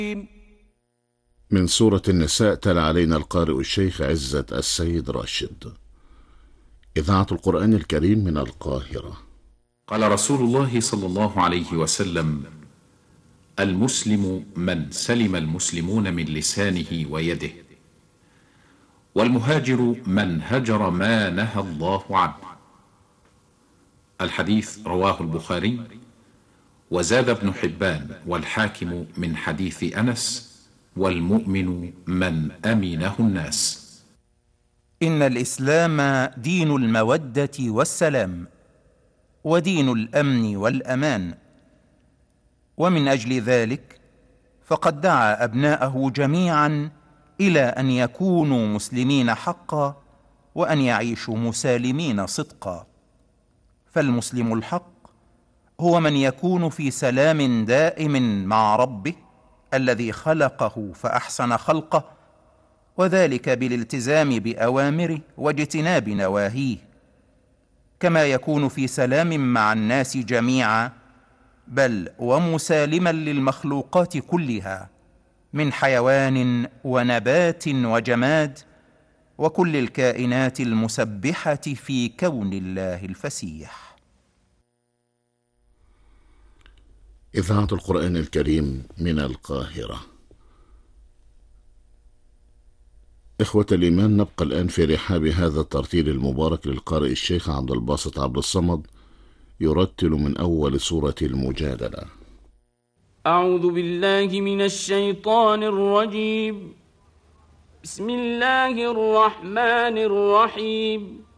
من سورة النساء تلا علينا القارئ الشيخ عزت السيد راشد. إذاعة القرآن الكريم من القاهرة. قال رسول الله صلى الله عليه وسلم: المسلم من سلم المسلمون من لسانه ويده، والمهاجر من هجر ما نهى الله عنه. الحديث رواه البخاري، وزاد ابن حبان والحاكم من حديث أنس: والمؤمن من أمنه الناس. إن الإسلام دين المودة والسلام، ودين الأمن والأمان، ومن أجل ذلك فقد دعا أبناءه جميعا إلى أن يكونوا مسلمين حقا، وأن يعيشوا مسالمين صدقا. فالمسلم الحق هو من يكون في سلام دائم مع ربه الذي خلقه فأحسن خلقه، وذلك بالالتزام بأوامره واجتناب نواهيه، كما يكون في سلام مع الناس جميعا، بل ومسالما للمخلوقات كلها من حيوان ونبات وجماد، وكل الكائنات المسبحة في كون الله الفسيح. إذاعة القرآن الكريم من القاهرة. إخوة الإيمان، نبقى الآن في رحاب هذا الترتيل المبارك للقارئ الشيخ عبد الباسط عبد الصمد، يرتل من أول سورة المجادلة. أعوذ بالله من الشيطان الرجيم. بسم الله الرحمن الرحيم.